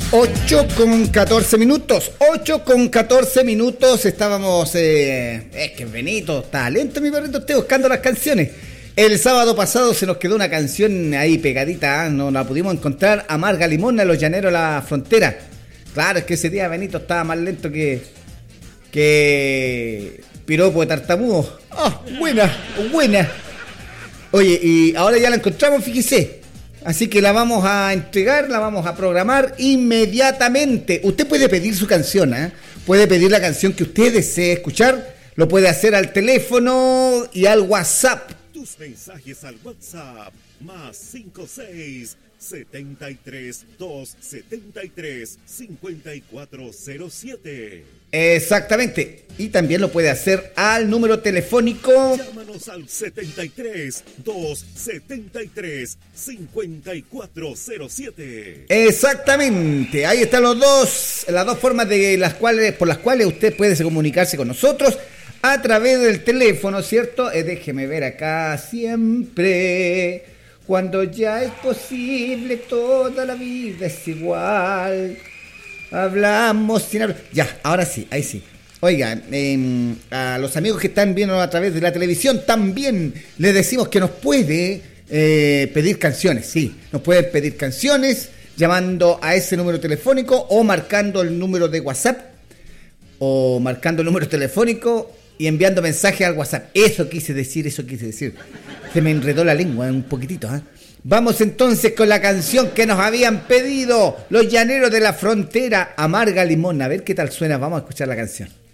8:14, 8:14, estábamos, es que Benito, está lento mi perrito, estoy buscando las canciones. El sábado pasado se nos quedó una canción ahí pegadita, no la pudimos encontrar, Amarga Limona, Los Llaneros de la Frontera. Claro, es que ese día Benito estaba más lento que piropo de tartamudo. Ah, buena. Oye, y ahora ya la encontramos, fíjese. Así que la vamos a entregar, la vamos a programar inmediatamente. Usted puede pedir su canción, ¿eh? Puede pedir la canción que usted desee escuchar. Lo puede hacer al teléfono y al WhatsApp. Tus mensajes al WhatsApp, más 56-73-273-5407. Exactamente. Y también lo puede hacer al número telefónico. Llámanos al 73-273-5407. Exactamente. Ahí están las dos formas por las cuales usted puede comunicarse con nosotros a través del teléfono, ¿cierto? Déjeme ver acá siempre. Cuando ya es posible, toda la vida es igual. Hablamos sin hablar. Ya, ahora sí, ahí sí. Oiga, a los amigos que están viendo a través de la televisión también les decimos que nos puede pedir canciones, sí. Nos puede pedir canciones llamando a ese número telefónico o marcando el número de WhatsApp o marcando el número telefónico y enviando mensajes al WhatsApp. Eso quise decir. Se me enredó la lengua un poquitito, ¿eh? Vamos entonces con la canción que nos habían pedido Los Llaneros de la Frontera, Amarga Limón. A ver qué tal suena, vamos a escuchar la canción.